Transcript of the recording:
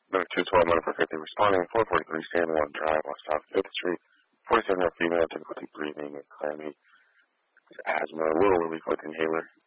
Number 212, medical 50 responding, 443 San Juan Drive on South 5th Street. 47-year-old female, difficulty breathing and clammy. Asthma, a little relief with inhaler.